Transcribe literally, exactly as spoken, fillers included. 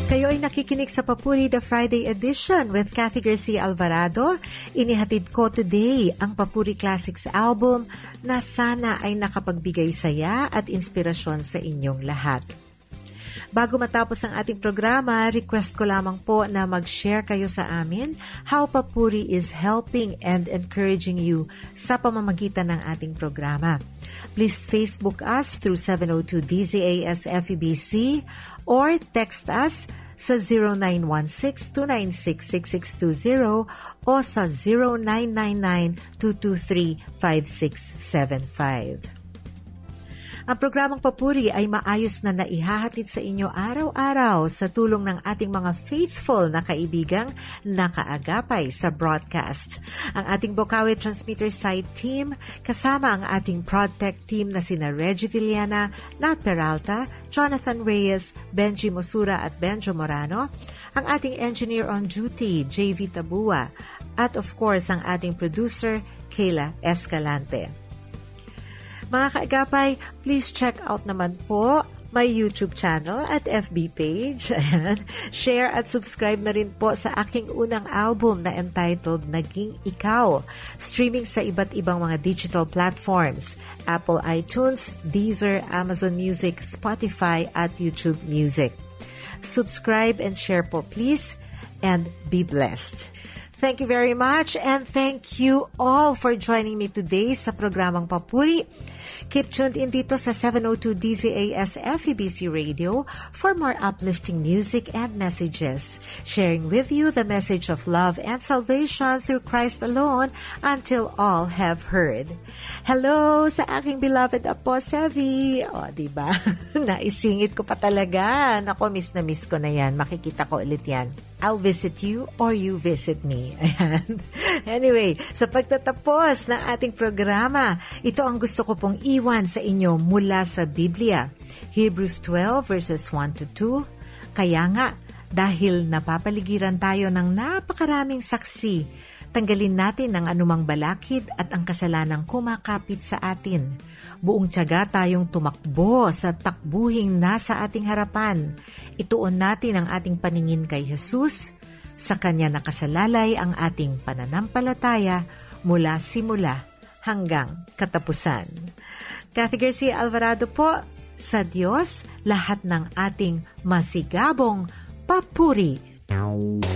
Kayo ay nakikinig sa Papuri The Friday Edition with Cathy Garcia Alvarado. Inihatid ko today ang Papuri Classics album na sana ay nakapagbigay saya at inspirasyon sa inyong lahat. Bago matapos ang ating programa, request ko lamang po na mag-share kayo sa amin how Papuri is helping and encouraging you sa pamamagitan ng ating programa. Please Facebook us through seven oh two D Z A S F E B C or text us sa zero nine one six, two nine six, six six two zero o sa zero nine nine nine, two two three, five six seven five. Ang programang Papuri ay maayos na naihahatid sa inyo araw-araw sa tulong ng ating mga faithful na kaibigang nakaagapay sa broadcast. Ang ating Bocaue Transmitter Site Team, kasama ang ating ProdTech team na sina Reggie Villana, Nat Peralta, Jonathan Reyes, Benji Mosura at Benjo Morano, ang ating engineer on duty, J V Tabua, at of course ang ating producer, Kayla Escalante. Mga kaagapay, please check out naman po my YouTube channel at F B page. Ayan. Share at subscribe na rin po sa aking unang album na entitled Naging Ikaw. Streaming sa iba't ibang mga digital platforms, Apple iTunes, Deezer, Amazon Music, Spotify at YouTube Music. Subscribe and share po please, and be blessed. Thank you very much, and thank you all for joining me today sa programang Papuri. Keep tuned in dito sa seven oh two D Z A S F E B C Radio for more uplifting music and messages, sharing with you the message of love and salvation through Christ alone until all have heard. Hello sa aking beloved Apo Sevi. O, diba? Naisingit ko pa talaga. Nako, miss na miss ko na yan. Makikita ko ulit yan. I'll visit you or you visit me. Ayan. Anyway, sa pagtatapos ng ating programa, ito ang gusto ko pong iwan sa inyo mula sa Biblia. Hebrews twelve verses one to two. Kaya nga, dahil napapaligiran tayo ng napakaraming saksi, tanggalin natin ang anumang balakid at ang kasalanang kumakapit sa atin. Buong tiyaga tayong tumakbo sa takbuhing nasa ating harapan. Ituon natin ang ating paningin kay Jesus. Sa Kanya nakasalalay ang ating pananampalataya mula simula hanggang katapusan. Cathy Garcia Alvarado po, sa Diyos lahat ng ating masigabong papuri.